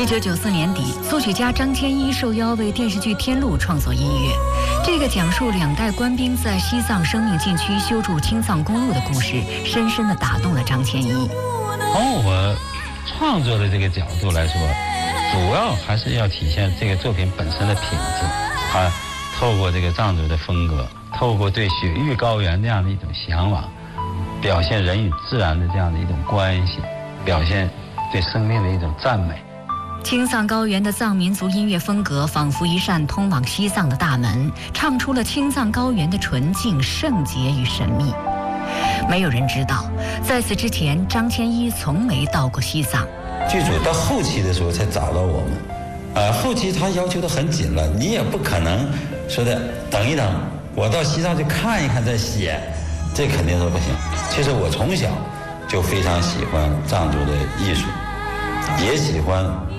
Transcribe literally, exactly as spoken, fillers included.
九九四年底，作曲家张天一受邀为电视剧《天路》创作音乐。这个讲述两代官兵在西藏生命禁区修筑青藏公路的故事，深深地打动了张天一。 从我创作的这个角度来说，主要还是要体现这个作品本身的品质。它透过这个藏族的风格，透过对雪域高原这样的一种向往，表现人与自然的这样的一种关系，表现对生命的一种赞美。 青藏高原的藏民族音乐风格仿佛一扇通往西藏的大门，唱出了青藏高原的纯净、圣洁与神秘。没有人知道，在此之前，张天一从没到过西藏。 剧组到后期的时候才找到我们，呃，后期他要求的很紧了，你也不可能说的等一等，我到西藏去看一看再写，这肯定是不行。其实我从小就非常喜欢藏族的艺术，也喜欢